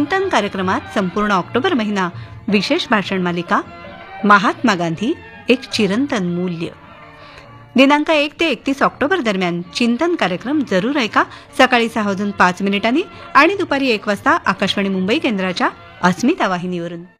चिंतन कार्यक्रमात संपूर्ण ऑक्टोबर महिना विशेष भाषण मालिका महात्मा गांधी एक चिरंतन मूल्य. दिनांक 1 ते 31 ऑक्टोबर दरम्यान चिंतन कार्यक्रम जरूर ऐका. सकाळी 6:05 आणि दुपारी 1 वाजता आकाशवाणी मुंबई केंद्राच्या अस्मिता वाहिनीवरून.